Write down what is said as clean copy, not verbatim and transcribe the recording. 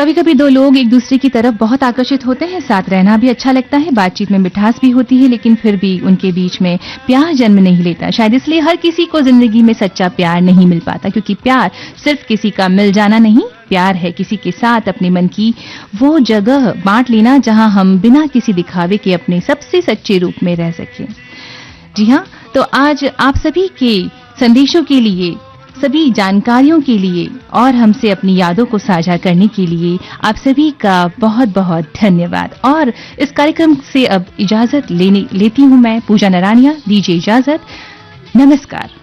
कभी कभी दो लोग एक दूसरे की तरफ बहुत आकर्षित होते हैं, साथ रहना भी अच्छा लगता है, बातचीत में मिठास भी होती है, लेकिन फिर भी उनके बीच में प्यार जन्म नहीं लेता। शायद इसलिए हर किसी को जिंदगी में सच्चा प्यार नहीं मिल पाता, क्योंकि प्यार सिर्फ किसी का मिल जाना नहीं, प्यार है किसी के साथ अपने मन की वो जगह बांट लेना जहां हम बिना किसी दिखावे के अपने सबसे सच्चे रूप में रह सकें। जी हाँ, तो आज आप सभी के संदेशों के लिए, सभी जानकारियों के लिए और हमसे अपनी यादों को साझा करने के लिए आप सभी का बहुत बहुत धन्यवाद। और इस कार्यक्रम से अब इजाजत लेती हूं मैं, पूजा नरानिया। दीजिए इजाजत। नमस्कार।